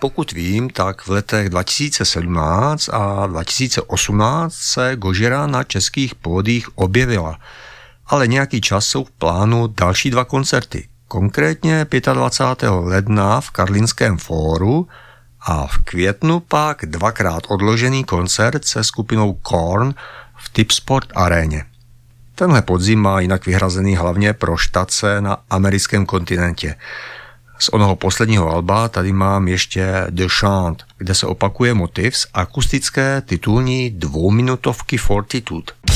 Pokud vím, tak v letech 2017 a 2018 se Gojira na českých pódiích objevila, ale nějaký čas jsou v plánu další 2 koncerty. Konkrétně 25. ledna v Karlínském fóru a v květnu pak 2krát odložený koncert se skupinou Korn v Tipsport aréně. Tenhle podzim má jinak vyhrazený hlavně pro štace na americkém kontinentě. Z onoho posledního alba tady mám ještě The Chant, kde se opakuje motiv z akustické titulní 2minutovky Fortitude.